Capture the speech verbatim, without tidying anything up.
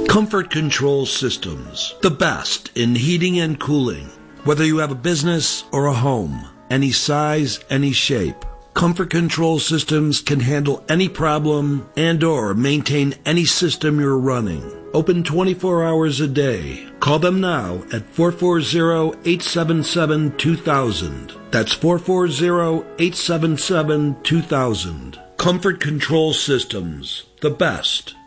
Comfort Control Systems, the best in heating and cooling. Whether you have a business or a home, any size, any shape, Comfort Control Systems can handle any problem and or maintain any system you're running. Open twenty-four hours a day. Call them now at four four zero, eight seven seven, two thousand. That's four four zero, eight seven seven, two thousand. Comfort Control Systems, the best